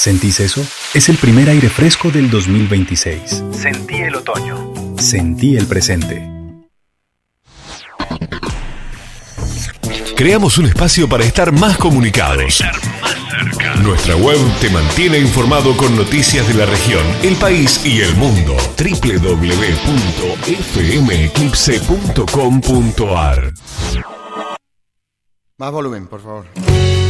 ¿Sentís eso? Es el primer aire fresco del 2026. Sentí el otoño. Sentí el presente. Creamos un espacio para estar más comunicados. Nuestra web te mantiene informado con noticias de la región, el país y el mundo. www.fmeclipse.com.ar. Más volumen, por favor.